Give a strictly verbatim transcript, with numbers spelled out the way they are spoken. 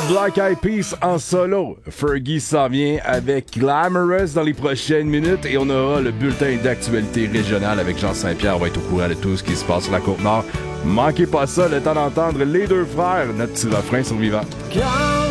Black Eyed Peas en solo. Fergie s'en vient avec Glamorous dans les prochaines minutes et on aura le bulletin d'actualité régionale avec Jean Saint-Pierre. On va être au courant de tout ce qui se passe sur la Côte-Nord. Manquez pas ça, le temps d'entendre les deux frères, notre petit refrain sur Vivant. Quand